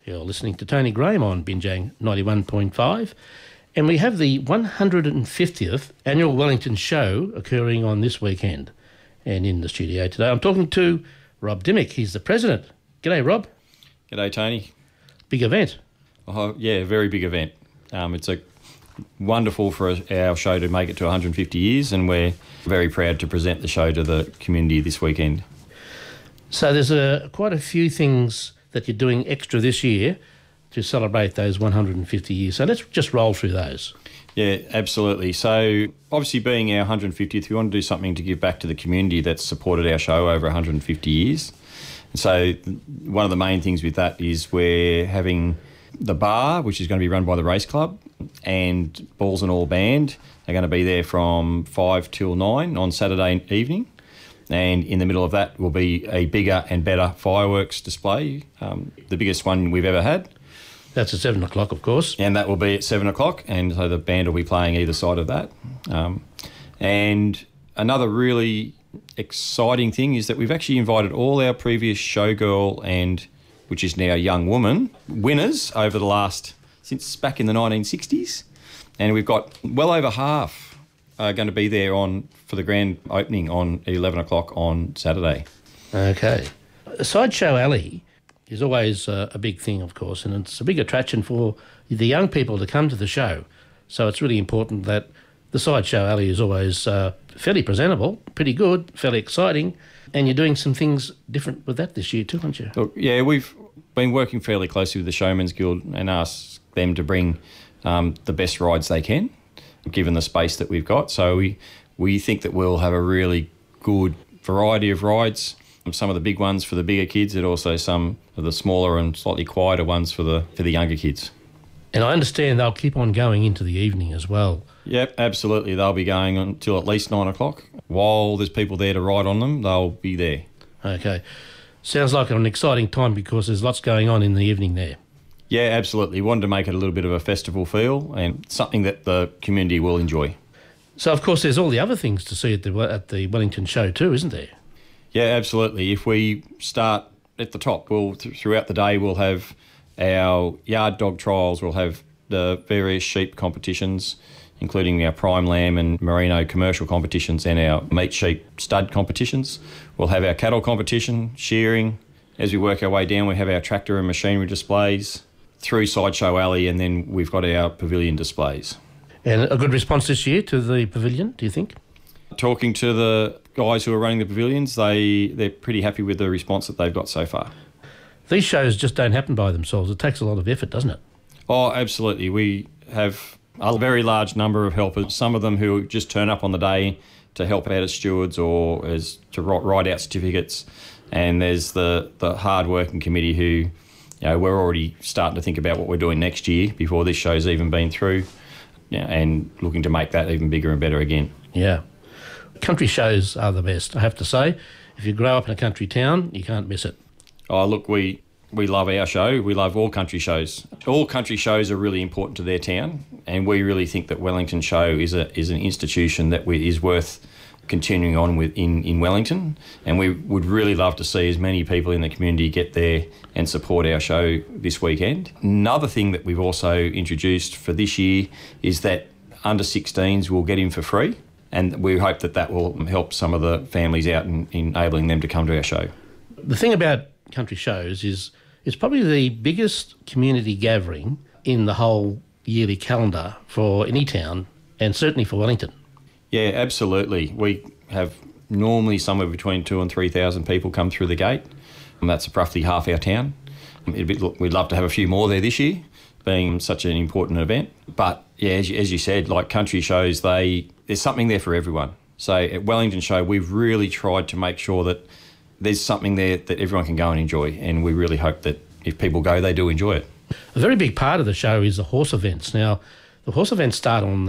You're listening to Tony Graham on Binjang 91.5, and we have the 150th Annual Wellington Show occurring on this weekend. And in the studio today, I'm talking to Rob Dimmick. He's the president. G'day, Rob. G'day, Tony. Big event. Oh, yeah, very big event. It's wonderful for our show to make it to 150 years, and we're very proud to present the show to the community this weekend. So there's quite a few things that you're doing extra this year to celebrate those 150 years. So let's just roll through those. Yeah, absolutely. So obviously being our 150th, we want to do something to give back to the community that's supported our show over 150 years. So one of the main things with that is we're having the bar, which is going to be run by the race club, and Balls and All Band are going to be there from 5 till 9 on Saturday evening. And in the middle of that will be a bigger and better fireworks display, the biggest one we've ever had. That's at 7 o'clock, of course. And that will be at 7 o'clock, and so the band will be playing either side of that. And another really exciting thing is that we've actually invited all our previous showgirl and, which is now young woman, winners over the last, since back in the 1960s. And we've got well over half going to be there for the grand opening on 11 o'clock on Saturday. Okay. Sideshow Alley is always a big thing, of course, and it's a big attraction for the young people to come to the show. So it's really important that the Sideshow Alley is always fairly presentable, pretty good, fairly exciting, and you're doing some things different with that this year too, aren't you? Look, yeah, we've been working fairly closely with the Showman's Guild and asked them to bring the best rides they can, given the space that we've got. So we think that we'll have a really good variety of rides. Some of the big ones for the bigger kids, and also some of the smaller and slightly quieter ones for the younger kids. And I understand they'll keep on going into the evening as well. Yep, absolutely. They'll be going until at least 9 o'clock. While there's people there to ride on them, they'll be there. Okay. Sounds like an exciting time because there's lots going on in the evening there. Yeah, absolutely. We wanted to make it a little bit of a festival feel and something that the community will enjoy. So, of course, there's all the other things to see at the Wellington Show too, isn't there? Yeah, absolutely. If we start at the top, throughout the day we'll have our yard dog trials, we'll have the various sheep competitions, including our prime lamb and merino commercial competitions, and our meat sheep stud competitions. We'll have our cattle competition, shearing. As we work our way down, we have our tractor and machinery displays through Sideshow Alley, and then we've got our pavilion displays. And a good response this year to the pavilion, do you think? Talking to the guys who are running the pavilions, they're pretty happy with the response that they've got so far. These shows just don't happen by themselves. It takes a lot of effort, doesn't it? Oh, absolutely. We have a very large number of helpers, some of them who just turn up on the day to help out as stewards or to write out certificates. And there's the hard-working committee who, we're already starting to think about what we're doing next year before this show's even been through, and looking to make that even bigger and better again. Yeah. Country shows are the best, I have to say. If you grow up in a country town, you can't miss it. Oh, look, we love our show. We love all country shows. All country shows are really important to their town, and we really think that Wellington Show is an institution that is worth continuing on with in Wellington, and we would really love to see as many people in the community get there and support our show this weekend. Another thing that we've also introduced for this year is that under 16s will get in for free, and we hope that will help some of the families out in enabling them to come to our show. The thing about country shows is it's probably the biggest community gathering in the whole yearly calendar for any town, and certainly for Wellington. Yeah, absolutely. We have normally somewhere between 2,000 and 3,000 people come through the gate, and that's roughly half our town. We'd love to have a few more there this year, being such an important event. But yeah, as you said, like country shows, there's something there for everyone. So at Wellington Show, we've really tried to make sure that there's something there that everyone can go and enjoy, and we really hope that if people go, they do enjoy it. A very big part of the show is the horse events. Now, the horse events start on